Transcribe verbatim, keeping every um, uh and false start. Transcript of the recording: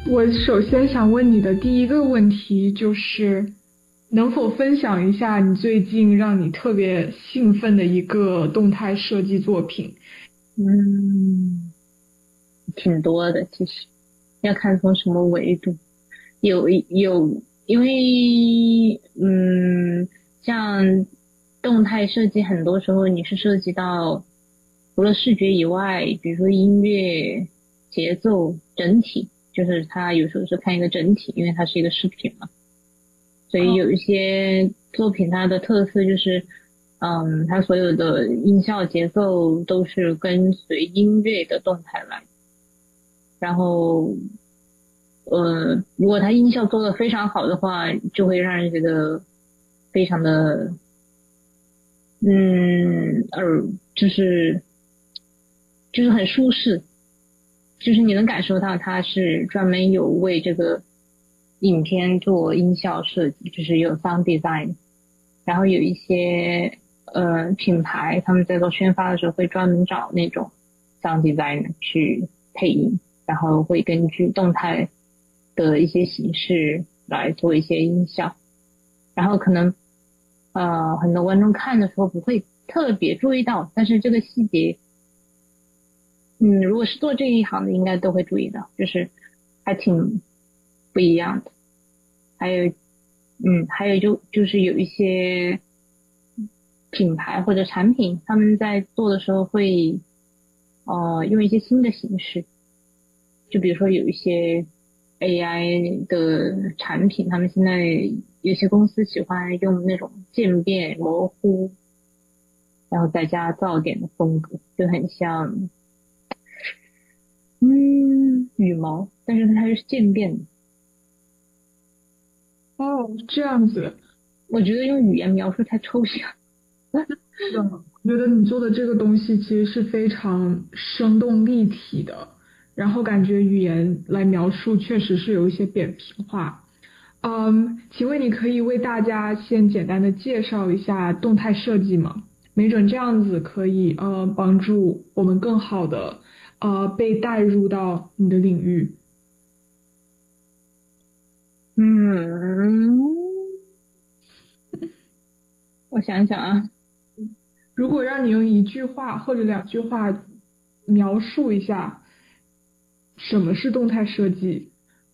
我首先想问你的第一个问题就是，能否分享一下你最近让你特别兴奋的一个动态设计作品？ 嗯，挺多的，其实要看从什么维度。有有，因为嗯，像动态设计，很多时候你是涉及到除了视觉以外，比如说音乐、节奏、整体，就是它有时候是看一个整体，因为它是一个视频嘛。所以有一些作品它的特色就是，嗯，它所有的音效节奏都是跟随音乐的动态来。然后，呃，如果它音效做的非常好的话，就会让人觉得非常的，嗯，耳，就是就是很舒适，就是你能感受到它是专门有为这个影片做音效设计，就是有 sound design。然后有一些呃品牌他们在做宣发的时候会专门找那种 sound designer 去配音，然后会根据动态的一些形式来做一些音效，然后可能呃很多观众看的时候不会特别注意到，但是这个细节，嗯，如果是做这一行的应该都会注意到，就是还挺不一样的。还有，嗯，还有就就是有一些品牌或者产品，他们在做的时候会，呃，用一些新的形式，就比如说有一些 A I 的产品，他们现在有些公司喜欢用那种渐变模糊，然后再加噪点的风格，就很像，嗯，羽毛，但是它是渐变的。 哦，这样子。 我觉得用语言描述太抽象。 是的，我觉得你做的这个东西其实是非常生动立体的，然后感觉语言来描述确实是有一些扁平化。嗯，请问你可以为大家先简单的介绍一下动态设计吗？没准这样子可以呃帮助我们更好的呃被带入到你的领域。 嗯，我想想啊。 如果让你用一句话或者两句话描述一下什么是动态设计，